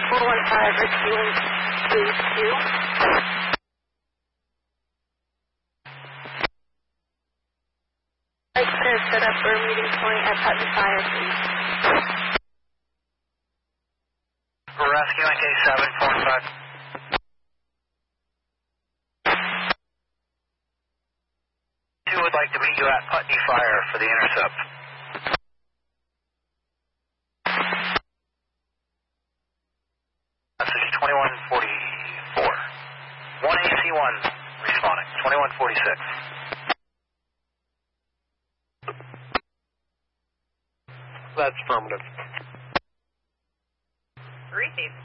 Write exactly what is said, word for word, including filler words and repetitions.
four one five, resume phase two. I'd like to set up a meeting point at Putney Fire, please. We're rescuing case seven four one five. Two would like to meet you at Putney Fire for the intercept. Message twenty-one forty-four. one A C one responding. twenty-one forty-six. That's affirmative. Receive.